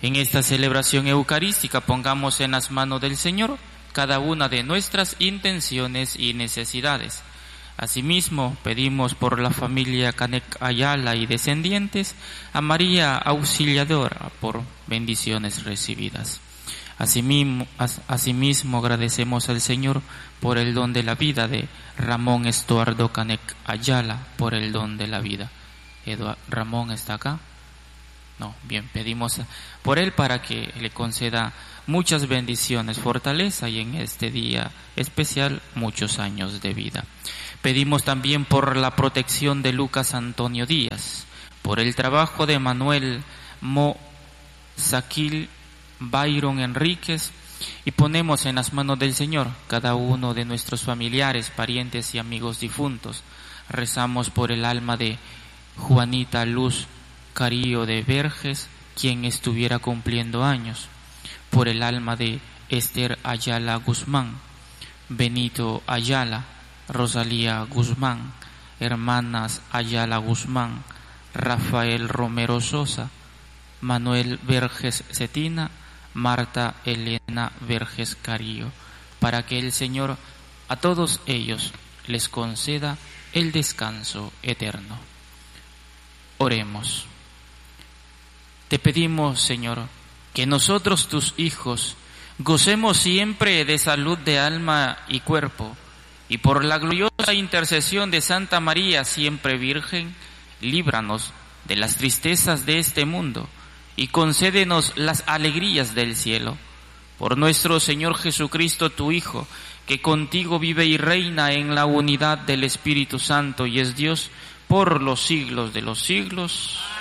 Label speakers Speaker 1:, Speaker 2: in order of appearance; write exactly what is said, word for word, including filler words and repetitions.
Speaker 1: En esta celebración eucarística pongamos en las manos del Señor cada una de nuestras intenciones y necesidades. Asimismo, pedimos por la familia Canek Ayala y descendientes a María Auxiliadora por bendiciones recibidas. Asimismo, asimismo agradecemos al Señor por el don de la vida de Ramón Estuardo Canek Ayala, por el don de la vida. Eduard, ¿Ramón está acá? No, bien, pedimos por él para que le conceda muchas bendiciones, fortaleza y en este día especial muchos años de vida. Pedimos también por la protección de Lucas Antonio Díaz, por el trabajo de Manuel Mo Saquil Byron Enríquez, y ponemos en las manos del Señor cada uno de nuestros familiares, parientes y amigos difuntos. Rezamos por el alma de Juanita Luz Carillo de Verges, quien estuviera cumpliendo años, por el alma de Esther Ayala Guzmán, Benito Ayala, Rosalía Guzmán, hermanas Ayala Guzmán, Rafael Romero Sosa, Manuel Verges Cetina, Marta Elena Verges Carillo, para que el Señor a todos ellos les conceda el descanso eterno. Oremos. Te pedimos, Señor, que nosotros, tus hijos, gocemos siempre de salud de alma y cuerpo, y por la gloriosa intercesión de Santa María, siempre Virgen, líbranos de las tristezas de este mundo y concédenos las alegrías del cielo. Por nuestro Señor Jesucristo, tu Hijo, que contigo vive y reina en la unidad del Espíritu Santo y es Dios por los siglos de los siglos.